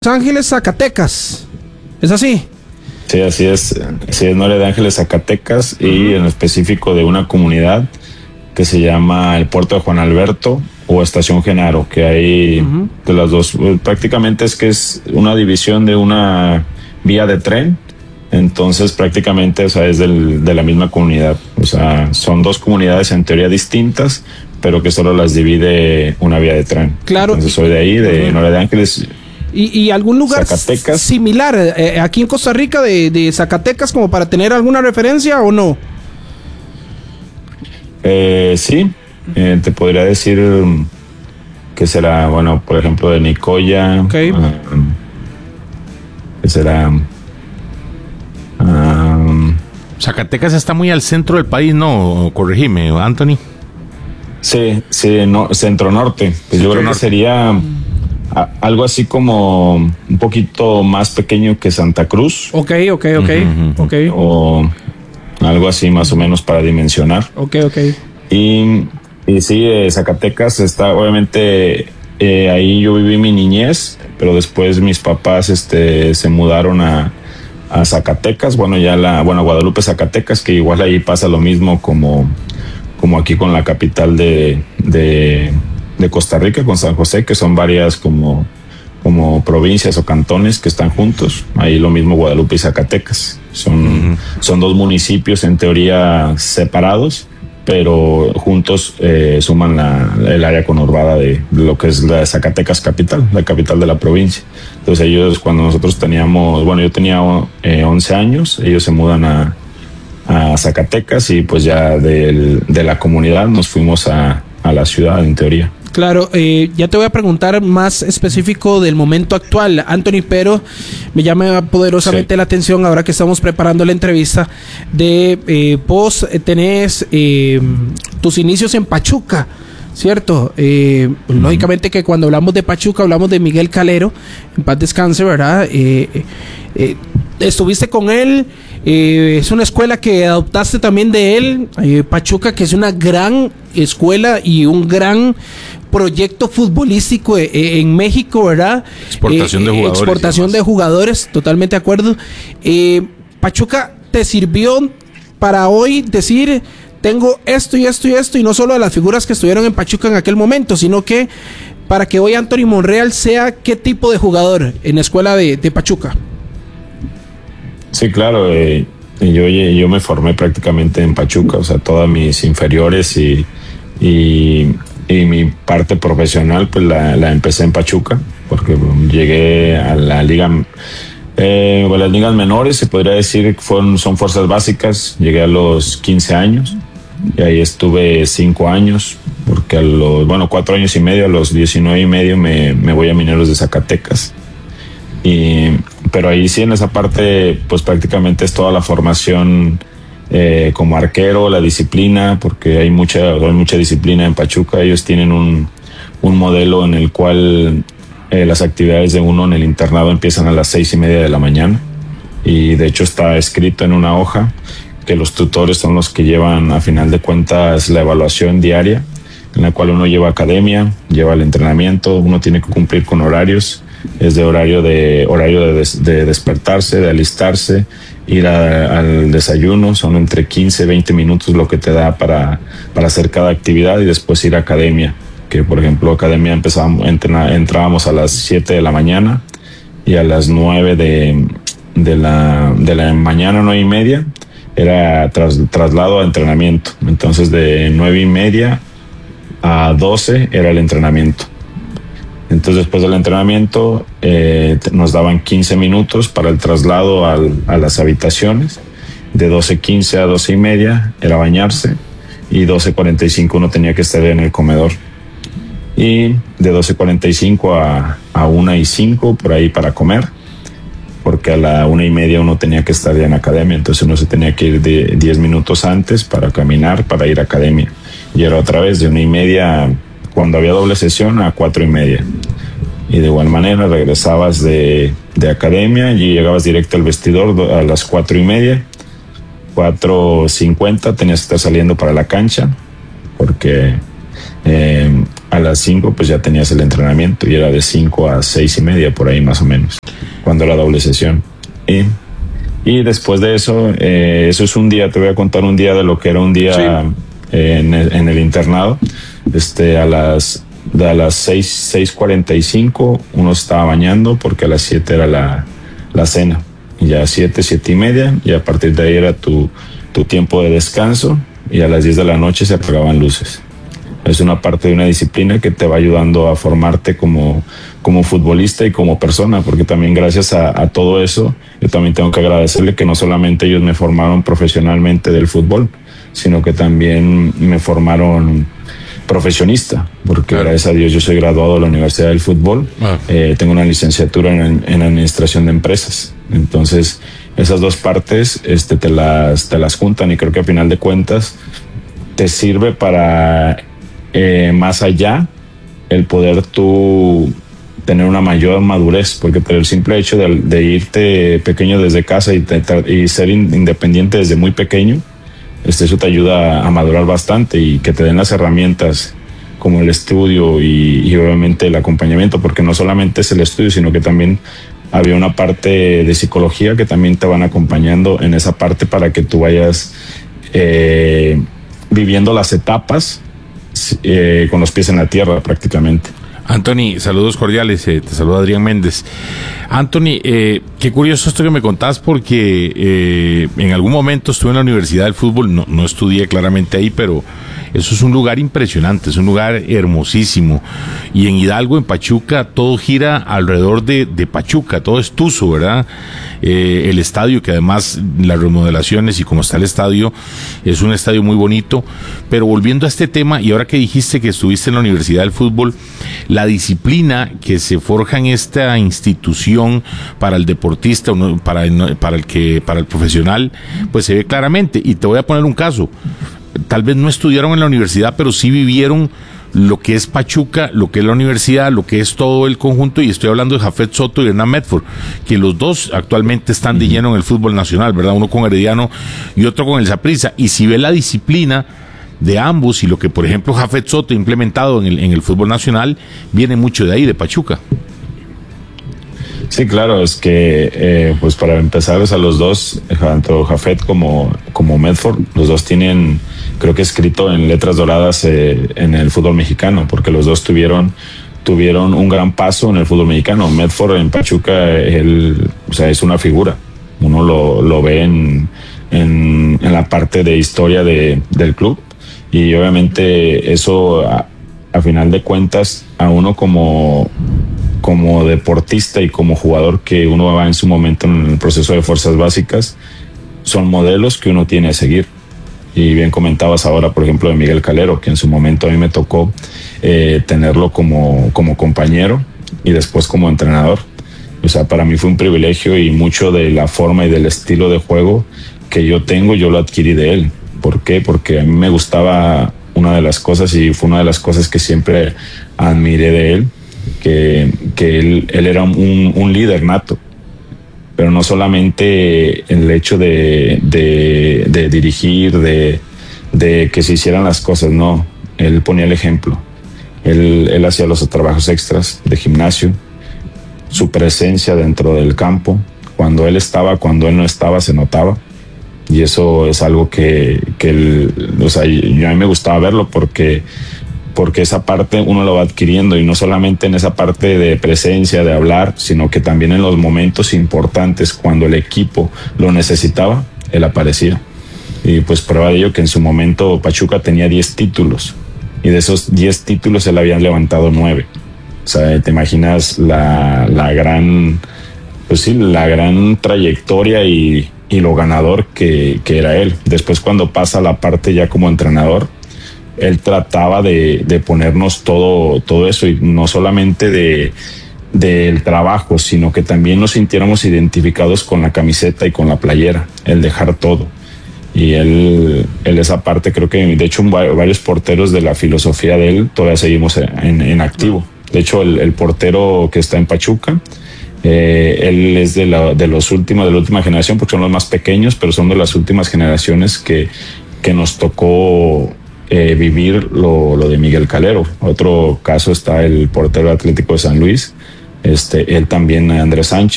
Ángeles, Zacatecas. ¿Es así? Sí, así es. Sí, es Noria de Ángeles, Zacatecas, y en específico de una comunidad que se llama el Puerto de Juan Alberto o Estación Genaro, que hay de las dos. Prácticamente es una división de una vía de tren. Entonces prácticamente, o sea, es de la misma comunidad. O sea, son dos comunidades en teoría distintas, pero que solo las divide una vía de tren. Claro. Entonces soy de ahí, de Noria de Ángeles. ¿Y algún lugar Zacatecas similar aquí en Costa Rica de Zacatecas como para tener alguna referencia o no? Sí, te podría decir que será, bueno, por ejemplo, de Nicoya. Okay. Que será... Zacatecas está muy al centro del país, ¿no? Corregime, Anthony. Sí, no, centro-norte. Pues yo creo que sería algo así como un poquito más pequeño que Santa Cruz. Ok. O algo así más o menos para dimensionar. Ok. Y sí, Zacatecas está, obviamente, ahí yo viví mi niñez, pero después mis papás se mudaron a Zacatecas, Guadalupe, Zacatecas, que igual ahí pasa lo mismo como aquí con la capital de Costa Rica, con San José, que son varias como provincias o cantones que están juntos. Ahí lo mismo Guadalupe y Zacatecas. Son dos municipios en teoría separados, pero juntos suman el área conurbada de lo que es la Zacatecas capital, la capital de la provincia. Entonces ellos, cuando nosotros yo tenía 11 años, ellos se mudan a Zacatecas y pues ya de la comunidad nos fuimos a la ciudad en teoría. Claro, ya te voy a preguntar más específico del momento actual, Anthony, pero me llama poderosamente la atención ahora que estamos preparando la entrevista vos tenés tus inicios en Pachuca, ¿cierto? Lógicamente que cuando hablamos de Pachuca hablamos de Miguel Calero, en paz descanse, ¿verdad? Estuviste con él, es una escuela que adoptaste también de él, Pachuca, que es una gran escuela y un gran proyecto futbolístico en México, ¿verdad? Exportación de jugadores. Exportación de jugadores, totalmente de acuerdo. Pachuca te sirvió para hoy decir, tengo esto y esto y esto, y no solo de las figuras que estuvieron en Pachuca en aquel momento, sino que para que hoy Anthony Monreal sea qué tipo de jugador en la escuela de Pachuca. Sí, claro. Yo me formé prácticamente en Pachuca, o sea, todas mis inferiores y mi parte profesional pues la empecé en Pachuca, porque llegué a la liga, las ligas menores, se podría decir que son fuerzas básicas. Llegué a los 15 años y ahí estuve 5 años, porque 4 años y medio, a los 19 y medio me voy a Mineros de Zacatecas. Pero ahí sí, en esa parte pues prácticamente es toda la formación como arquero, la disciplina, porque hay mucha disciplina en Pachuca. Ellos tienen un modelo en el cual las actividades de uno en el internado empiezan a las 6:30 de la mañana, y de hecho está escrito en una hoja que los tutores son los que llevan a final de cuentas la evaluación diaria, en la cual uno lleva academia, lleva el entrenamiento, uno tiene que cumplir con horarios. Es de horario de despertarse, de alistarse, ir al desayuno. Son entre 15 y 20 minutos lo que te da para hacer cada actividad, y después ir a academia, que por ejemplo academia entrábamos a las 7 de la mañana, y a las 9 de la mañana, 9:30, era traslado a entrenamiento. Entonces de 9:30 a 12 era el entrenamiento. Entonces, después del entrenamiento, nos daban 15 minutos para el traslado a las habitaciones. De 12:15 a 12:30 era bañarse, y 12:45 uno tenía que estar en el comedor. Y de 12:45 a 1:05 por ahí para comer, porque a la 1:30 uno tenía que estar ya en academia. Entonces uno se tenía que ir de 10 minutos antes para caminar, para ir a academia. Y era otra vez de 1:30, cuando había doble sesión, a 4:30. Y de igual manera regresabas de academia y llegabas directo al vestidor a las 4:30. 4:50 tenías que estar saliendo para la cancha, porque a las 5 pues ya tenías el entrenamiento y era de 5 a 6:30 por ahí más o menos, cuando era doble sesión. Y después de eso, eso es un día, te voy a contar un día de lo que era un día sí. en el internado. A las 6:45 uno estaba bañando porque a las 7 era la cena. Y ya 7:30 y a partir de ahí era tu tiempo de descanso y a las 10 de la noche se apagaban luces. Es una parte de una disciplina que te va ayudando a formarte como futbolista y como persona, porque también gracias a todo eso, yo también tengo que agradecerle que no solamente ellos me formaron profesionalmente del fútbol, sino que también me formaron profesionista, porque claro. Gracias a Dios yo soy graduado de la Universidad del Fútbol, tengo una licenciatura en Administración de Empresas, entonces esas dos partes te las juntan y creo que a final de cuentas te sirve para más allá el poder tú tener una mayor madurez, porque el simple hecho de irte pequeño desde casa y ser independiente desde muy pequeño, eso te ayuda a madurar bastante y que te den las herramientas como el estudio y obviamente el acompañamiento, porque no solamente es el estudio, sino que también había una parte de psicología que también te van acompañando en esa parte para que tú vayas viviendo las etapas con los pies en la tierra prácticamente. Anthony, saludos cordiales, te saluda Adrián Méndez. Anthony, qué curioso esto que me contás porque en algún momento estuve en la Universidad del Fútbol, no estudié claramente ahí, pero eso es un lugar impresionante, es un lugar hermosísimo. Y en Hidalgo, en Pachuca, todo gira alrededor de Pachuca, todo es tuzo, ¿verdad? El estadio, que además las remodelaciones y como está el estadio, es un estadio muy bonito. Pero volviendo a este tema, y ahora que dijiste que estuviste en la Universidad del Fútbol, la disciplina que se forja en esta institución para el deportista, para el profesional, pues se ve claramente. Y te voy a poner un caso. Tal vez no estudiaron en la universidad, pero sí vivieron lo que es Pachuca, lo que es la universidad, lo que es todo el conjunto, y estoy hablando de Jafet Soto y Hernán Medford, que los dos actualmente están de lleno en el fútbol nacional, ¿verdad? Uno con Herediano y otro con el Saprissa. Y si ve la disciplina de ambos y lo que, por ejemplo, Jafet Soto ha implementado en el fútbol nacional, viene mucho de ahí, de Pachuca. Sí, claro, es que pues para empezar, o sea, los dos, tanto Jafet como Medford, los dos tienen, creo que escrito en letras doradas en el fútbol mexicano, porque los dos tuvieron un gran paso en el fútbol mexicano. Medford en Pachuca, él, o sea, es una figura. Uno lo ve en la parte de historia del club, y obviamente eso a final de cuentas a uno como deportista y como jugador que uno va en su momento en el proceso de fuerzas básicas, son modelos que uno tiene a seguir. Y bien comentabas ahora, por ejemplo, de Miguel Calero, que en su momento a mí me tocó tenerlo como compañero y después como entrenador. O sea, para mí fue un privilegio, y mucho de la forma y del estilo de juego que yo tengo, yo lo adquirí de él. ¿Por qué? Porque a mí me gustaba una de las cosas, y fue una de las cosas que siempre admiré de él, que él era un líder nato, pero no solamente el hecho de dirigir, de que se hicieran las cosas, no, él ponía el ejemplo, él hacía los trabajos extras de gimnasio, su presencia dentro del campo, cuando él no estaba, se notaba, y eso es algo que o sea, a mí me gustaba verlo porque esa parte uno lo va adquiriendo, y no solamente en esa parte de presencia, de hablar, sino que también en los momentos importantes, cuando el equipo lo necesitaba, él aparecía. Y pues prueba de ello que en su momento Pachuca tenía 10 títulos, y de esos 10 títulos él había levantado 9. O sea, te imaginas la gran trayectoria y lo ganador que era él. Después, cuando pasa la parte ya como entrenador, él trataba de ponernos todo eso, y no solamente del trabajo, sino que también nos sintiéramos identificados con la camiseta y con la playera, el dejar todo. Y él esa parte, creo que de hecho varios porteros de la filosofía de él todavía seguimos en activo. De hecho, el portero que está en Pachuca, él es de la última generación, porque son los más pequeños, pero son de las últimas generaciones que nos tocó vivir lo de Miguel Calero. Otro caso está el portero Atlético de San Luis, él también, Andrés Sánchez.